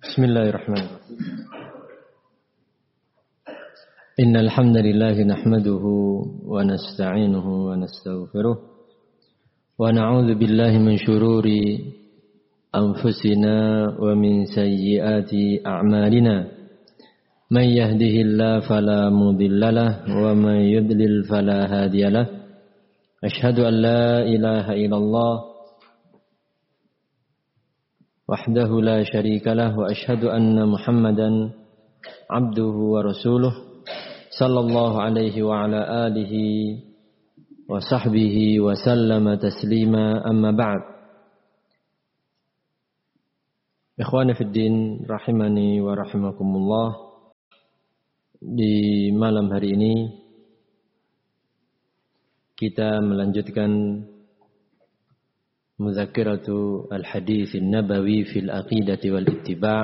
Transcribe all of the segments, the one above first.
Bismillahirrahmanirrahim. Innal hamdalillah nahmaduhu wa nasta'inuhu wa nastaghfiruh wa na'udzu billahi min shururi anfusina wa min sayyiati a'malina. Man yahdihillahu fala mudhillalah wa man yudlil fala hadiyalah. Ashhadu an la ilaha illallah wahdahu la syarika lah wa ashhadu anna Muhammadan abduhu wa rasuluh sallallahu alaihi wa ala alihi wa sahbihi wa sallama taslima amma ba'd. Ikhwani fid din rahimani wa rahimakumullah, di malam hari ini kita melanjutkan Mudzakiratu al-Hadits an-Nabawi fil Aqidati wal Ittiba'.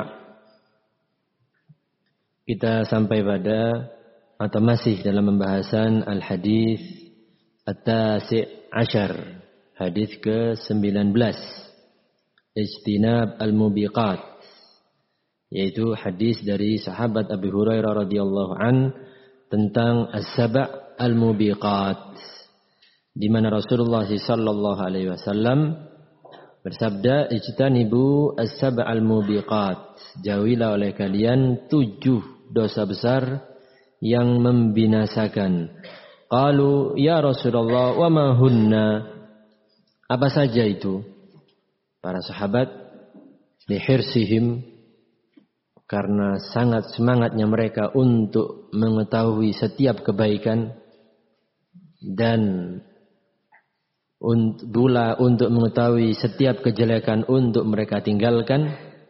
Kita sampai pada atau masih dalam pembahasan Al-Hadits At-Tasi' Ashar, hadis ke-19, Ijtinab al-Mubiqat, yaitu hadis dari sahabat Abu Hurairah radhiyallahu an tentang as-sab' al-mubiqat, di mana Rasulullah sallallahu alaihi wasallam bersabda, ijtanibu as-sab' al-mubiqat, jauhilah oleh kalian 7 dosa besar yang membinasakan. Qalu ya Rasulullah wa ma hunna, apa saja itu? Para sahabat lihirsihim, karena sangat semangatnya mereka untuk mengetahui setiap kebaikan dan untuk mengetahui setiap kejelekan untuk mereka tinggalkan.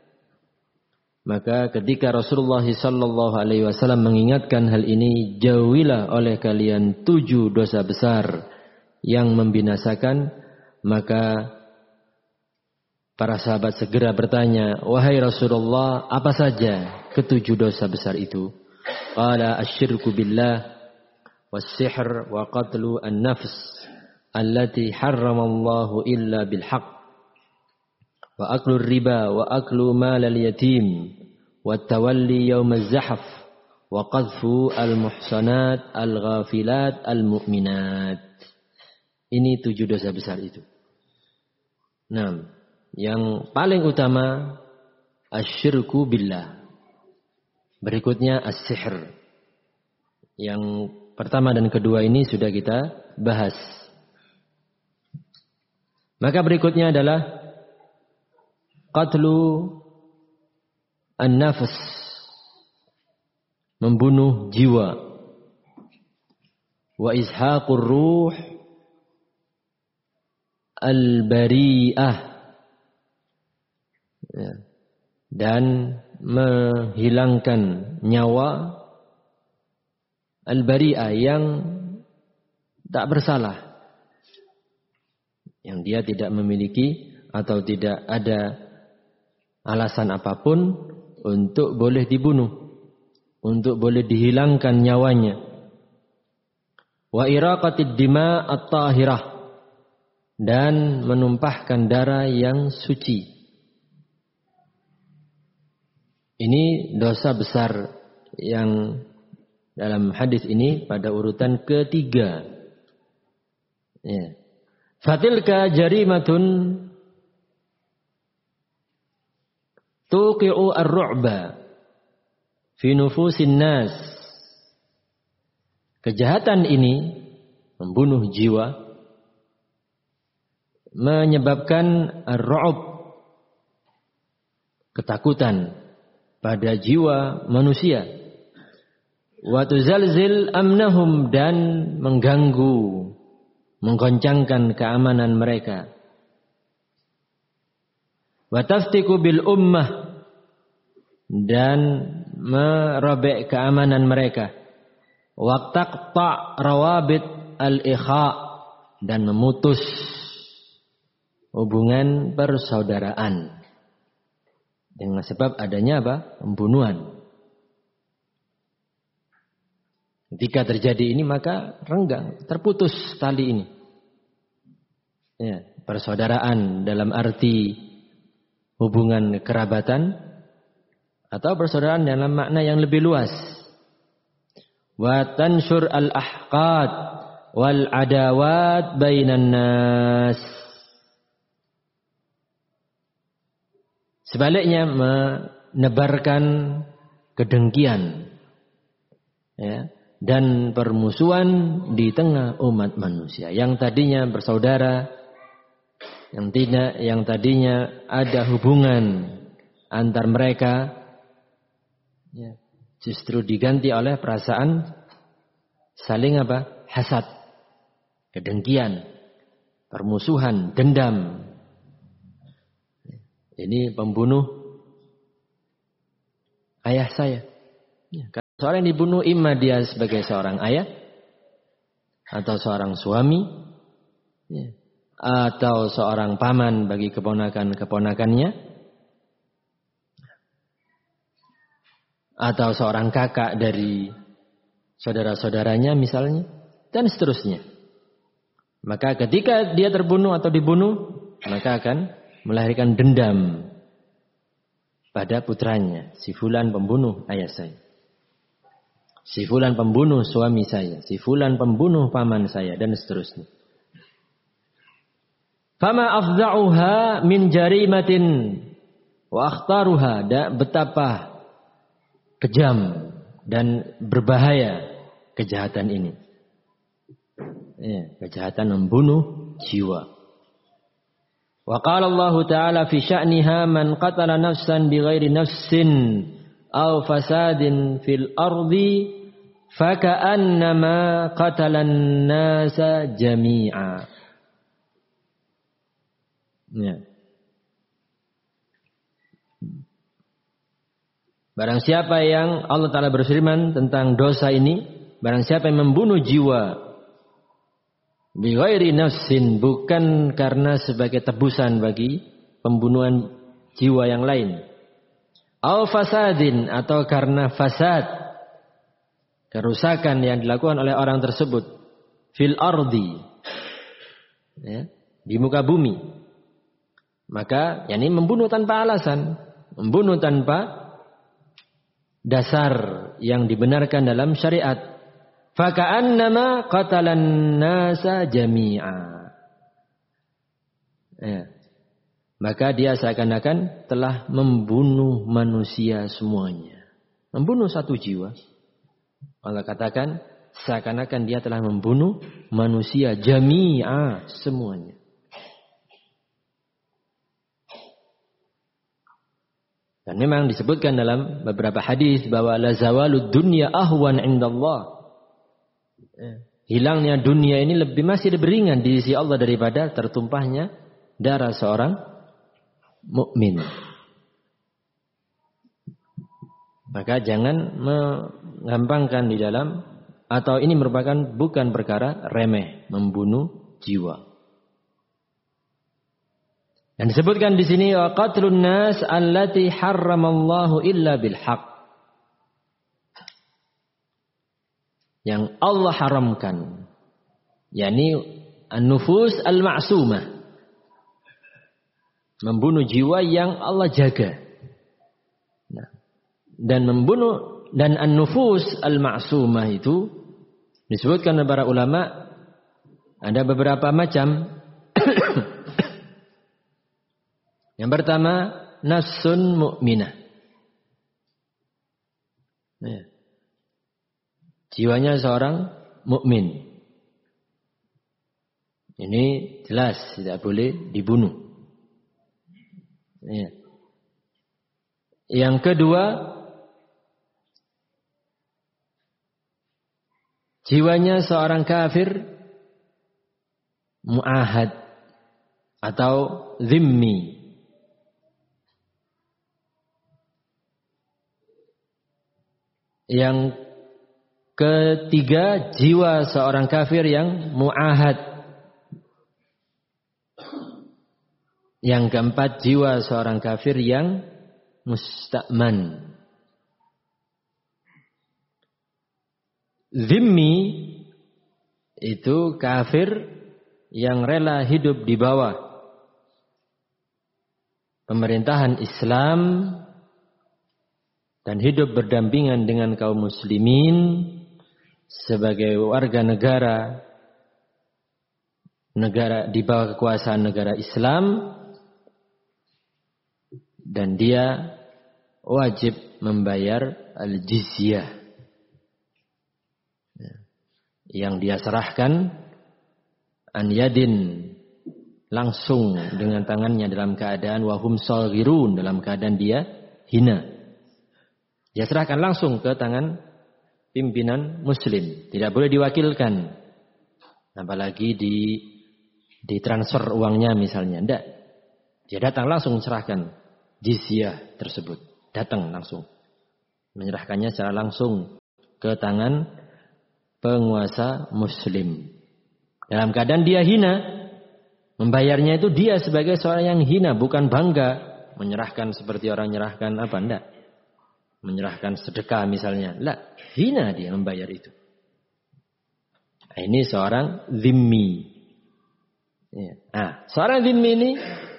Maka ketika Rasulullah sallallahu alaihi wasallam mengingatkan hal ini, jauhilah oleh kalian 7 dosa besar yang membinasakan, maka para sahabat segera bertanya, wahai Rasulullah, apa saja ke-7 dosa besar itu? Qala asyirku billah was-sihr wa qatlu an-nafs allati harramallahu illa bil haqq wa aklu riba wa aklu malal yatim wa tawalli yawmaz zahf wa qadhfu al-muhsanat al-ghafilat al-mu'minat. Ini 7 dosa besar itu. Nah, yang paling utama asyirku billah. Berikutnya as-sihr. Yang pertama dan kedua ini sudah kita bahas. Maka berikutnya adalah qatlu an-nafs, membunuh jiwa, wa izhaqur ruh al-bari'ah, dan menghilangkan nyawa al-bari'ah yang tak bersalah, yang dia tidak memiliki atau tidak ada alasan apapun untuk boleh dibunuh, untuk boleh dihilangkan nyawanya. Wa iraqatid dima at-tahirah, dan menumpahkan darah yang suci. Ini dosa besar yang dalam hadis ini pada urutan ketiga. Ya. Fatilka jarimatun tuqi'u ar-ru'ba fi nufusin nas. Kejahatan ini, membunuh jiwa, menyebabkan ar-ru'b, ketakutan pada jiwa manusia. Wa tuzalzil amnahum, dan mengganggu, menggoncangkan keamanan mereka. Wa taftiku bil ummah, dan merobek keamanan mereka. Wa taqta' rawabit al-ikha, dan memutus hubungan persaudaraan dengan sebab adanya apa? Pembunuhan. Ketika terjadi ini maka renggang, terputus tali ini. Ya, persaudaraan dalam arti hubungan kerabatan, atau persaudaraan dalam makna yang lebih luas. Wa tansyur al-ahqad wal adawat bainan nas. Sebaliknya menebarkan kedengkian, ya, dan permusuhan di tengah umat manusia yang tadinya bersaudara, yang tadinya ada hubungan antar mereka, ya, justru diganti oleh perasaan saling hasad, kedengkian, permusuhan, dendam. Ini pembunuh ayah saya. Ya, seorang yang dibunuh imma dia sebagai seorang ayah, atau seorang suami, ya, atau seorang paman bagi keponakan-keponakannya, atau seorang kakak dari saudara-saudaranya misalnya, dan seterusnya. Maka ketika dia terbunuh atau dibunuh, maka akan melahirkan dendam pada putranya. Si fulan pembunuh ayah saya, si fulan pembunuh suami saya, si fulan pembunuh paman saya, dan seterusnya. Fama afza'uha min jarimatin wa akhtaruha, betapa kejam dan berbahaya kejahatan ini. Ya, kejahatan membunuh jiwa. Wa qala Allah Ta'ala fi sya'niha man qatala nafsan bighairi nafsin aw fasadin fil ardi faka'annama qatalan nasa jami'a. Ya. Barang siapa yang Allah Ta'ala berfirman tentang dosa ini, barang siapa yang membunuh jiwa bighairi nafsin, bukan karena sebagai tebusan bagi pembunuhan jiwa yang lain, au fasadin, atau karena fasad, kerusakan yang dilakukan oleh orang tersebut, fil ardi, ya, di muka bumi, maka yakni membunuh tanpa alasan, membunuh tanpa dasar yang dibenarkan dalam syariat. Faka'annama qatalan nasa jami'a. Ya. Maka dia seakan-akan telah membunuh manusia semuanya. Membunuh satu jiwa. Allah katakan seakan-akan dia telah membunuh manusia jami'a, semuanya. Dan memang disebutkan dalam beberapa hadis bahwa la zawalud dunya ahwan indallah. Hilangnya dunia ini masih lebih ringan di sisi Allah daripada tertumpahnya darah seorang mukmin. Maka jangan menggampangkan di dalam, atau ini merupakan bukan perkara remeh membunuh jiwa. Dan disebutkan di sini wa qatlun nas allati harramallahu illa bil haqq, yang Allah haramkan, yakni an-nufus al-ma'sumah, membunuh jiwa yang Allah jaga. Nah, dan an-nufus al-ma'sumah itu disebutkan oleh para ulama ada beberapa macam. Yang pertama, nafsun mu'minah. Ya. Jiwanya seorang mukmin. Ini jelas tidak boleh dibunuh. Ya. Yang kedua, jiwanya seorang kafir mu'ahad atau zimmi. Yang ketiga, jiwa seorang kafir yang mu'ahad. Yang keempat, jiwa seorang kafir yang musta'man. Zimmi itu kafir yang rela hidup di bawah pemerintahan Islam dan hidup berdampingan dengan kaum muslimin sebagai warga negara di bawah kekuasaan negara Islam, dan dia wajib membayar al-jizyah yang dia serahkan an yadin, langsung dengan tangannya dalam keadaan wahum saghirun, dalam keadaan dia hina. Dia serahkan langsung ke tangan pimpinan muslim, tidak boleh diwakilkan, apalagi ditransfer uangnya misalnya, tidak. Dia datang langsung serahkan jizyah tersebut, datang langsung menyerahkannya secara langsung ke tangan penguasa muslim dalam keadaan dia hina. Membayarnya itu dia sebagai seorang yang hina, bukan bangga menyerahkan seperti orang menyerahkan apa, enggak, menyerahkan sedekah misalnya, enggak, hina dia membayar itu. Ini seorang zimmi. Nah, seorang zimmi ini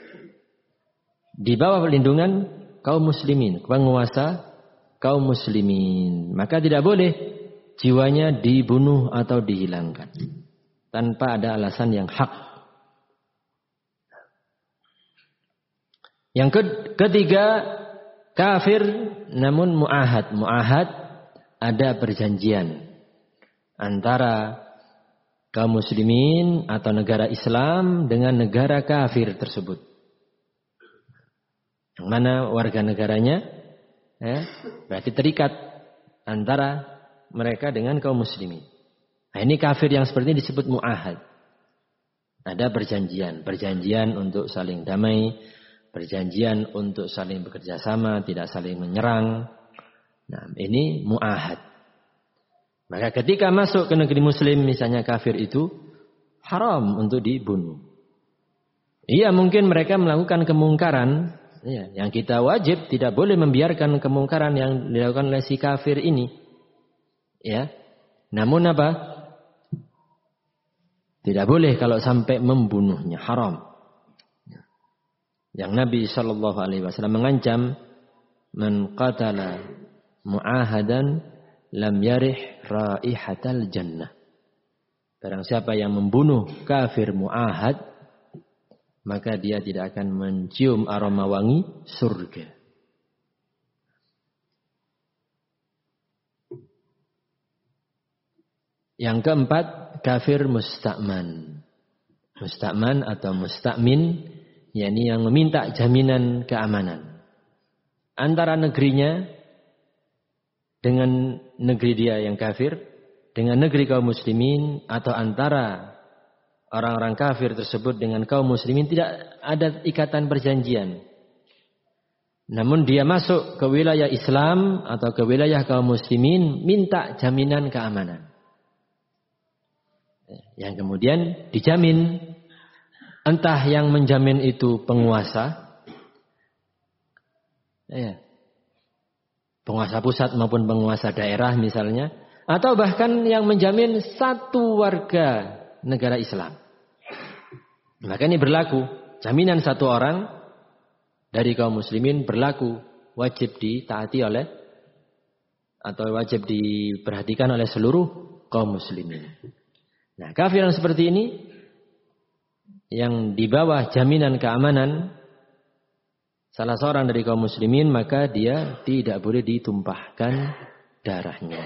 di bawah perlindungan kaum muslimin, penguasa kaum muslimin, maka tidak boleh jiwanya dibunuh atau dihilangkan tanpa ada alasan yang hak. Yang ketiga, kafir namun mu'ahad. Mu'ahad, ada perjanjian antara kaum muslimin atau negara Islam dengan negara kafir tersebut, yang mana warga negaranya berarti terikat antara mereka dengan kaum muslimin. Nah, ini kafir yang seperti ini disebut mu'ahad. Ada perjanjian untuk saling damai, perjanjian untuk saling bekerja sama, tidak saling menyerang. Nah, ini mu'ahad. Maka ketika masuk ke negeri muslim, misalnya kafir itu haram untuk dibunuh. Iya, mungkin mereka melakukan kemungkaran, yang kita wajib tidak boleh membiarkan kemungkaran yang dilakukan oleh si kafir ini. Ya, namun apa? Tidak boleh kalau sampai membunuhnya, haram. Yang Nabi Shallallahu Alaihi Wasallam mengancam, man qatala mu'ahadan lam yarih raihatal jannah. Barang siapa yang membunuh kafir mu'ahad, maka dia tidak akan mencium aroma wangi surga. Yang keempat, kafir musta'man. Musta'man atau musta'min, yakni yang meminta jaminan keamanan antara negerinya dengan negeri dia yang kafir, dengan negeri kaum muslimin, atau antara orang-orang kafir tersebut dengan kaum muslimin. Tidak ada ikatan perjanjian, namun dia masuk ke wilayah Islam atau ke wilayah kaum muslimin, minta jaminan keamanan, yang kemudian dijamin. Entah yang menjamin itu penguasa, penguasa pusat maupun penguasa daerah misalnya, atau bahkan yang menjamin satu warga negara Islam. Maka ini berlaku, jaminan satu orang dari kaum muslimin berlaku, wajib ditaati oleh, atau wajib diperhatikan oleh seluruh kaum muslimin. Nah, kafir yang seperti ini, yang di bawah jaminan keamanan salah seorang dari kaum muslimin, maka dia tidak boleh ditumpahkan darahnya.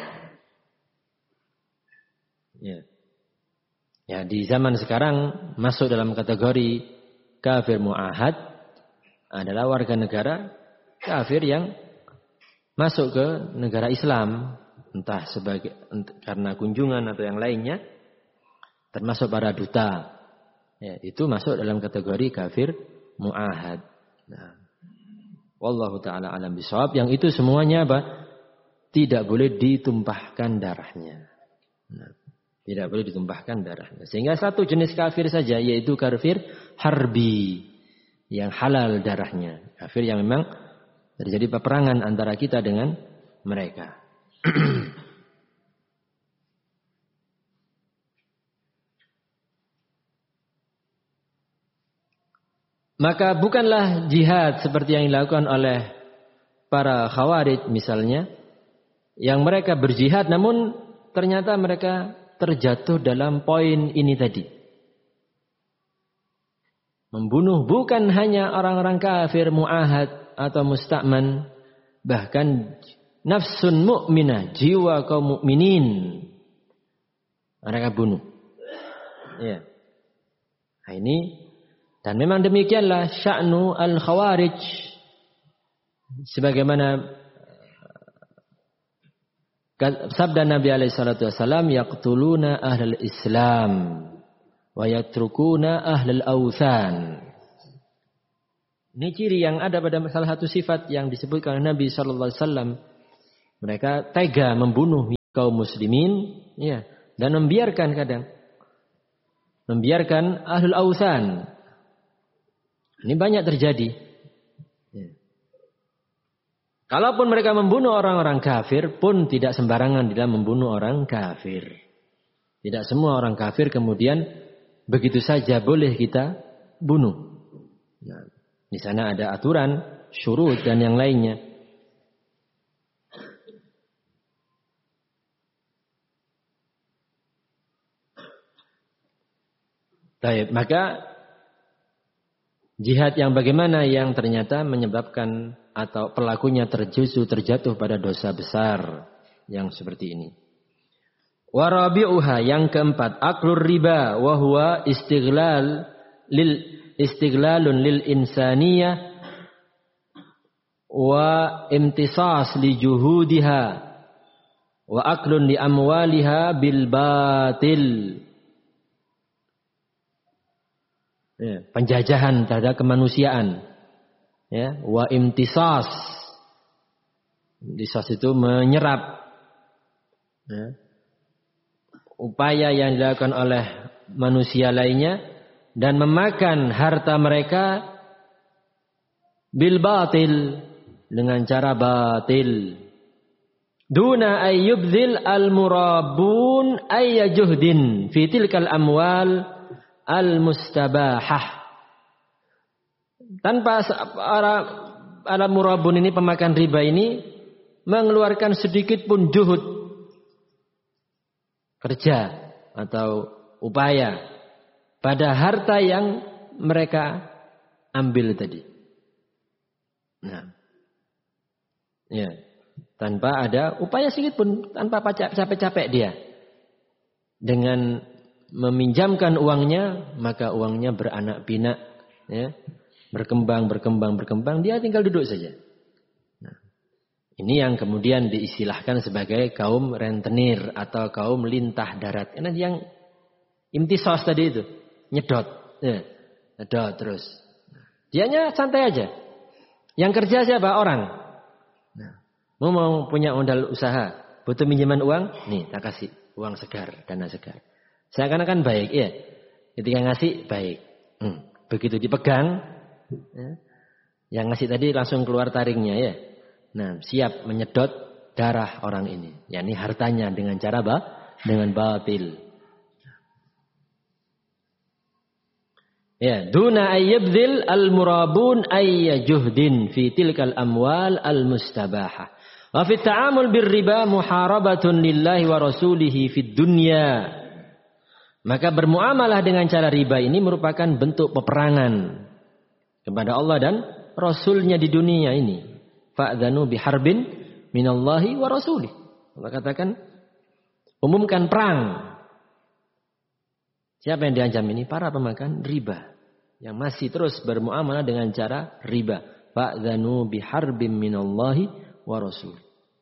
Ya, di zaman sekarang masuk dalam kategori kafir mu'ahad adalah warga negara kafir yang masuk ke negara Islam, entah karena kunjungan atau yang lainnya, termasuk para duta. Ya, itu masuk dalam kategori kafir mu'ahad. Nah, wallahu ta'ala alam bisawab. Yang itu semuanya apa? Tidak boleh ditumpahkan darahnya. Nah, tidak boleh ditumpahkan darahnya. Sehingga satu jenis kafir saja, yaitu kafir harbi, yang halal darahnya. Kafir yang memang terjadi peperangan antara kita dengan mereka. Maka bukanlah jihad seperti yang dilakukan oleh para Khawarij misalnya, yang mereka berjihad namun ternyata mereka terjatuh dalam poin ini tadi. Membunuh bukan hanya orang-orang kafir mu'ahad atau musta'man, bahkan nafsun mu'minah, jiwa kaum mukminin mereka bunuh. Ya. Nah ini, dan memang demikianlah sya'nu al-Khawarij, sebagaimana sabda Nabi alaihi salatu wasallam, yaqtuluna ahlal Islam wa yatrukuna ahlal awthan. Ini ciri yang ada pada salah satu sifat yang disebutkan oleh Nabi sallallahu alaihi wasallam. Mereka tega membunuh kaum muslimin, ya, dan membiarkan ahlul awthan. Ini banyak terjadi. Ya. Kalaupun mereka membunuh orang-orang kafir pun tidak sembarangan dalam membunuh orang kafir. Tidak semua orang kafir kemudian begitu saja boleh kita bunuh. Nah, di sana ada aturan, syurut dan yang lainnya. Baik, maka jihad yang bagaimana yang ternyata menyebabkan atau pelakunya terjatuh pada dosa besar yang seperti ini. Warabi'uha, yang keempat, aklur riba wa huwa istiglalun lil insaniyah wa imtisas li juhudiha wa aklun li amwaliha bil batil. Ya, penjajahan terhadap kemanusiaan. Ya, wa imtisas. Imtisas itu menyerap. Ya. Upaya yang dilakukan oleh manusia lainnya dan memakan harta mereka bil batil, dengan cara batil. Duna ayyubdhil al murabun ayyajuhdin fi tilkal amwal al mustabahah. Tanpa para murabun ini, pemakan riba ini, mengeluarkan sedikit pun juhud, kerja atau upaya pada harta yang mereka ambil tadi. Nah, ya, tanpa ada upaya sedikit pun, tanpa capek-capek dia. Dengan meminjamkan uangnya, maka uangnya beranak pinak, ya, berkembang, dia tinggal duduk saja. Ini yang kemudian diistilahkan sebagai kaum rentenir atau kaum lintah darat. Karena yang imtisos tadi itu, nyedot, ya, nyedot terus. Dianya santai aja. Yang kerja siapa? Orang. Nah, mau punya modal usaha, butuh minjaman uang, nih tak kasih uang segar, dana segar. Seakan-akan baik, ya. Ketika ngasih baik. Begitu dipegang, ya, yang ngasih tadi langsung keluar taringnya, ya. Nah, siap menyedot darah orang ini, yakni hartanya dengan cara dengan batil. Ya, duna ayyabdhil al murabun ayyajuhdin fi tilkal amwal al mustabahah. Wa fi ta'amul bir riba muharabatun lillahi wa rasulihi fid dunya. Maka bermuamalah dengan cara riba ini merupakan bentuk peperangan kepada Allah dan Rasulnya di dunia ini. Fa'dhanu biharbin minallahi wa rasulih. Allah katakan, umumkan perang. Siapa yang diancam ini? Para pemakan riba, yang masih terus bermuamalah dengan cara riba. Fa'dhanu biharbin minallahi wa rasulih.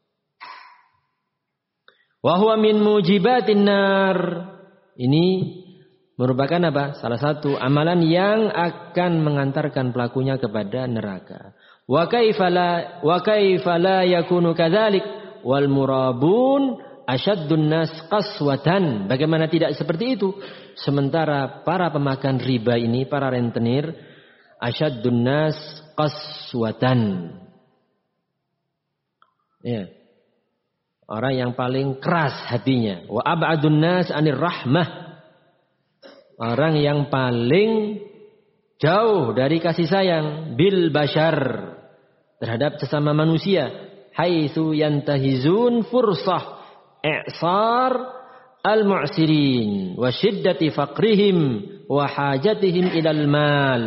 Wa huwa min mujibatin nar. Ini merupakan apa? Salah satu amalan yang akan mengantarkan pelakunya kepada neraka. Wa kaifa la yakunu kadzalik wal murabun asyaddun nas qaswatan. Bagaimana tidak seperti itu? Sementara para pemakan riba ini, para rentenir, asyaddun nas qaswatan. Ya. Orang yang paling keras hatinya. Wa ab'adun nas anir rahmah. Orang yang paling jauh dari kasih sayang bil bashar, terhadap sesama manusia. Haitsu yantahizun fursah i'sar al-mu'sirin wa syiddati faqrihim wa hajatihim ilal mal.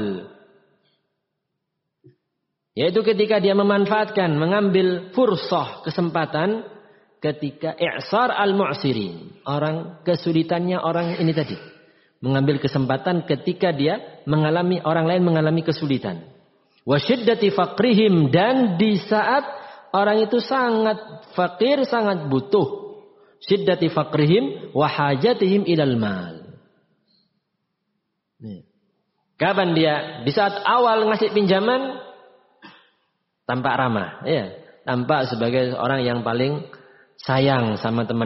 Yaitu ketika dia memanfaatkan, mengambil fursah, kesempatan ketika i'sar al-mu'sirin. Orang kesulitannya orang ini tadi. Mengambil kesempatan ketika dia mengalami, orang lain mengalami kesulitan. Wa syiddati faqrihim, dan di saat orang itu sangat fakir, sangat butuh. Syiddati faqrihim wa hajatihim ilal mal. Kapan dia? Di saat awal ngasih pinjaman, tampak ramah, ya, tampak sebagai orang yang paling sayang sama teman